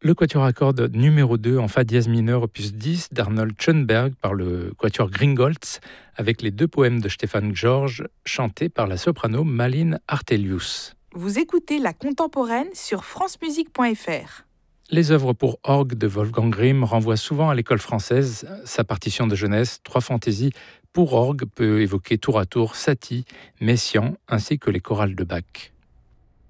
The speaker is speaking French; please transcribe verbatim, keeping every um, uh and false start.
Le quatuor à cordes numéro deux en fa dièse mineur opus dix d'Arnold Schoenberg par le quatuor Gringolz avec les deux poèmes de Stéphane Georges chantés par la soprano Malin Artelius. Vous écoutez La Contemporaine sur francemusique point f r. Les œuvres pour orgue de Wolfgang Grimm renvoient souvent à l'école française. Sa partition de jeunesse, Trois fantaisies pour orgue, peut évoquer tour à tour Satie, Messiaen ainsi que les chorales de Bach.